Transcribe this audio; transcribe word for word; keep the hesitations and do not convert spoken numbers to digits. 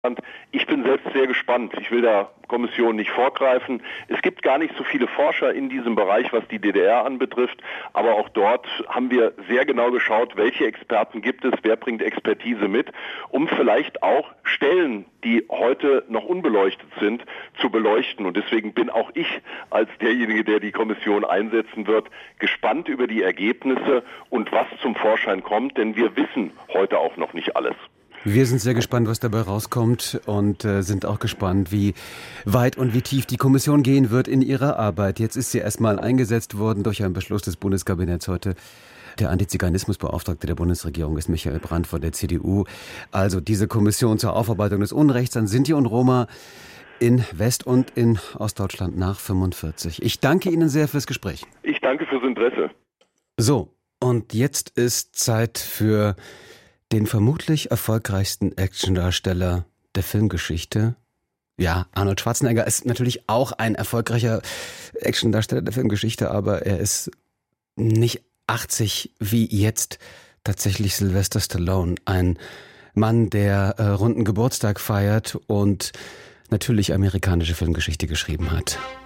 Ich bin selbst sehr gespannt. Ich will der Kommission nicht vorgreifen. Es gibt gar nicht so viele Forscher in diesem Bereich, was die D D R anbetrifft. Aber auch dort haben wir sehr genau geschaut, welche Experten gibt es, wer bringt Expertise mit, um vielleicht auch Stellen, die heute noch unbeleuchtet sind, zu beleuchten. Und deswegen bin auch ich als derjenige, der die Kommission einsetzen wird, gespannt über die Ergebnisse und was zum Vorschein kommt. Denn wir wissen heute auch noch nicht alles. Wir sind sehr gespannt, was dabei rauskommt und äh, sind auch gespannt, wie weit und wie tief die Kommission gehen wird in ihrer Arbeit. Jetzt ist sie erstmal eingesetzt worden durch einen Beschluss des Bundeskabinetts heute. Der Antiziganismusbeauftragte der Bundesregierung ist Michael Brandt von der C D U. Also diese Kommission zur Aufarbeitung des Unrechts an Sinti und Roma in West- und in Ostdeutschland nach fünfundvierzig. Ich danke Ihnen sehr fürs Gespräch. Ich danke fürs Interesse. So, und jetzt ist Zeit für den vermutlich erfolgreichsten Actiondarsteller der Filmgeschichte. Ja, Arnold Schwarzenegger ist natürlich auch ein erfolgreicher Actiondarsteller der Filmgeschichte, aber er ist nicht achtzig wie jetzt tatsächlich Sylvester Stallone. Ein Mann, der äh, runden Geburtstag feiert und natürlich amerikanische Filmgeschichte geschrieben hat.